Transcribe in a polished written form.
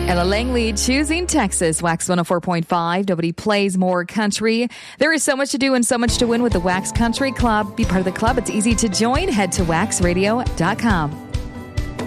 Ella Langley choosing Texas. Wax 104.5. Nobody plays more country. There is so much to do and so much to win with the Wax Country Club. Be part of the club. It's easy to join. Head to waxradio.com.